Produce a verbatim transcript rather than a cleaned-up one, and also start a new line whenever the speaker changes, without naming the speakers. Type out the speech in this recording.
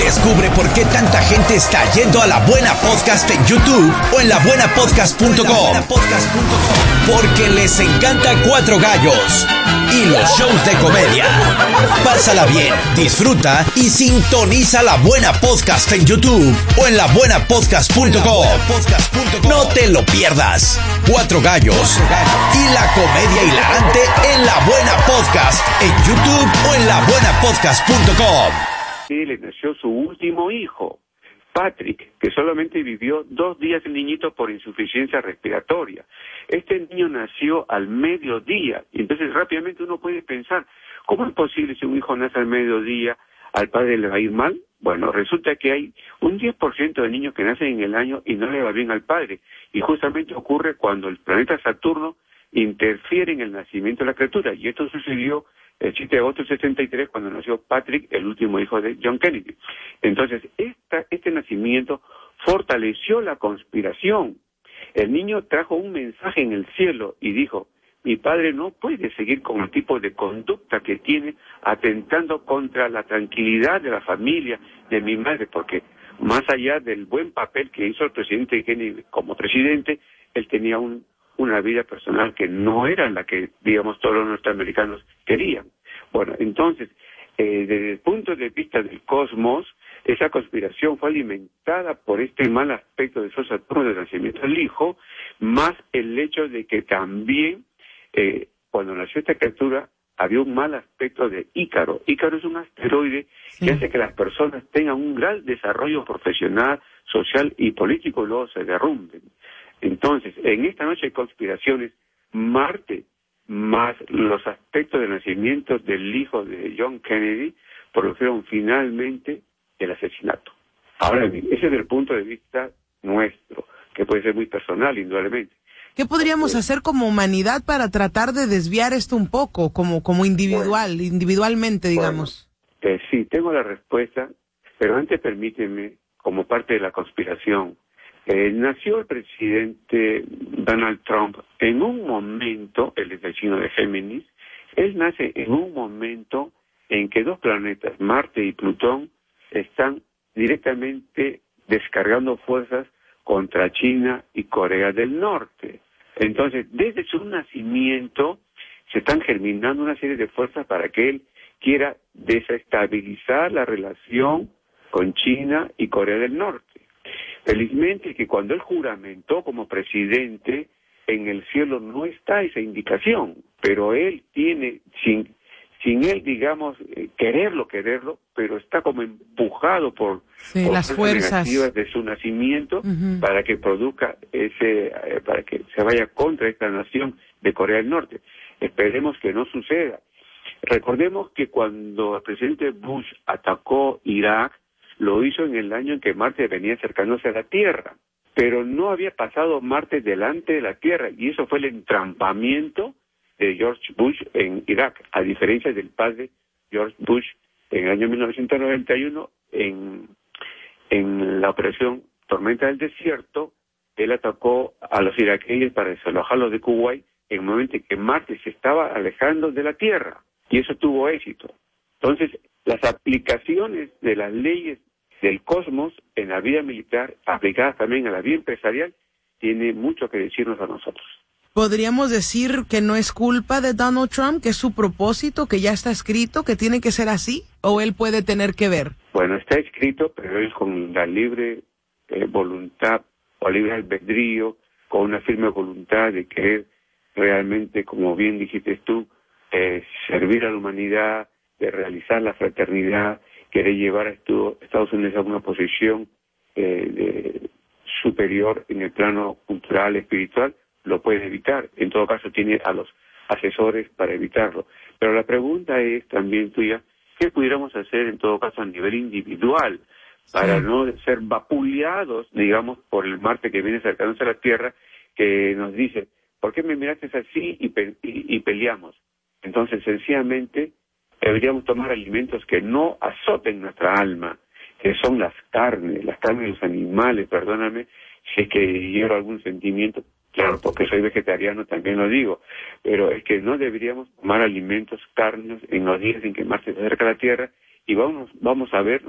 Descubre por qué tanta gente está yendo a La Buena Podcast en YouTube o en la buena podcast punto com. Porque les encanta Cuatro Gallos y los shows de comedia. Pásala bien, disfruta y sintoniza La Buena Podcast en YouTube o en la buena podcast punto com. No te lo pierdas. Cuatro Gallos y la comedia hilarante en La Buena Podcast en YouTube o en la buena podcast punto com.
Sí, le nació su último hijo, Patrick, que solamente vivió dos días el niñito por insuficiencia respiratoria. Este niño nació al mediodía, y entonces rápidamente uno puede pensar, ¿cómo es posible si un hijo nace al mediodía, al padre le va a ir mal? Bueno, resulta que hay un diez por ciento de niños que nacen en el año y no le va bien al padre, y justamente ocurre cuando el planeta Saturno interfiere en el nacimiento de la criatura, y esto sucedió el siete de agosto del sesenta y tres, cuando nació Patrick, el último hijo de John Kennedy. Entonces, esta, este nacimiento fortaleció la conspiración. El niño trajo un mensaje en el cielo y dijo, mi padre no puede seguir con el tipo de conducta que tiene, atentando contra la tranquilidad de la familia, de mi madre, porque más allá del buen papel que hizo el presidente Kennedy como presidente, él tenía un una vida personal que no era la que, digamos, todos los norteamericanos querían. Bueno, entonces, eh, desde el punto de vista del cosmos, esa conspiración fue alimentada por este mal aspecto de Sol Saturno del nacimiento del hijo, más el hecho de que también, eh, cuando nació esta criatura, había un mal aspecto de Ícaro. Ícaro es un asteroide sí. que hace que las personas tengan un gran desarrollo profesional, social y político y luego se derrumben. Entonces, en esta noche de conspiraciones, Marte más los aspectos de nacimiento del hijo de John Kennedy produjeron finalmente el asesinato. Ahora bien, ese es el punto de vista nuestro, que puede ser muy personal, indudablemente.
¿Qué podríamos eh, hacer como humanidad para tratar de desviar esto un poco, como, como individual, bueno, individualmente, digamos?
Bueno, eh, sí, tengo la respuesta, pero antes permíteme, como parte de la conspiración, Eh, nació el presidente Donald Trump en un momento, él es del signo de Géminis, él nace en un momento en que dos planetas, Marte y Plutón, están directamente descargando fuerzas contra China y Corea del Norte. Entonces, desde su nacimiento se están germinando una serie de fuerzas para que él quiera desestabilizar la relación con China y Corea del Norte. Felizmente que cuando él juramentó como presidente, en el cielo no está esa indicación, pero él tiene, sin, sin él, digamos, eh, quererlo, quererlo, pero está como empujado por,
sí,
por
las fuerzas
negativas de su nacimiento uh-huh. para que produzca ese, eh, para que se vaya contra esta nación de Corea del Norte. Esperemos que no suceda. Recordemos que cuando el presidente Bush atacó Irak, lo hizo en el año en que Marte venía acercándose a la Tierra, pero no había pasado Marte delante de la Tierra, y eso fue el entrampamiento de George Bush en Irak, a diferencia del padre George Bush en el año mil novecientos noventa y uno, en, en la operación Tormenta del Desierto, él atacó a los iraquíes para desalojarlos de Kuwait en el momento en que Marte se estaba alejando de la Tierra, y eso tuvo éxito. Entonces, las aplicaciones de las leyes del cosmos en la vida militar, aplicadas también a la vida empresarial, tiene mucho que decirnos a nosotros.
¿Podríamos decir que no es culpa de Donald Trump, que es su propósito, que ya está escrito, que tiene que ser así, o él puede tener que ver?
Bueno, está escrito, pero él con la libre eh, voluntad o libre albedrío, con una firme voluntad de querer realmente, como bien dijiste tú, eh, servir a la humanidad, de realizar la fraternidad, querer llevar a Estados Unidos a una posición eh, de, superior en el plano cultural, espiritual, lo puede evitar. En todo caso, tiene a los asesores para evitarlo. Pero la pregunta es también tuya, ¿qué pudiéramos hacer en todo caso a nivel individual para sí. no ser vapuleados, digamos, por el Marte que viene acercándose a la Tierra, que nos dice, ¿por qué me miraste así y, pe- y, y peleamos? Entonces, sencillamente, deberíamos tomar alimentos que no azoten nuestra alma, que son las carnes, las carnes de los animales, perdóname, si es que hiero algún sentimiento, claro, porque soy vegetariano también lo digo, pero es que no deberíamos tomar alimentos, carnes, en los días en que Marte se acerca a la Tierra, y vamos, vamos a ver